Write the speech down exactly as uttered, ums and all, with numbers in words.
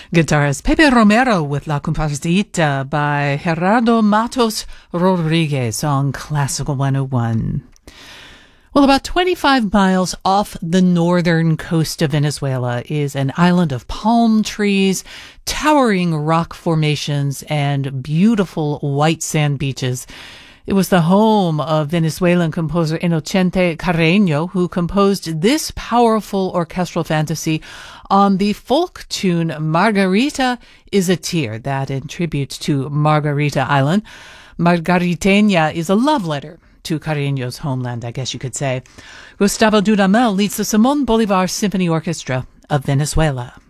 Guitarist Pepe Romero with La Comparsita by Gerardo Matos Rodriguez on Classical one oh one. Well, about twenty-five miles off the northern coast of Venezuela is an island of palm trees, towering rock formations, and beautiful white sand beaches. It was the home of Venezuelan composer Inocente Carreño, who composed this powerful orchestral fantasy on the folk tune Margarita is a Tear, that in tribute to Margarita Island. Margariteña is a love letter to Carreño's homeland, I guess you could say. Gustavo Dudamel leads the Simón Bolívar Symphony Orchestra of Venezuela.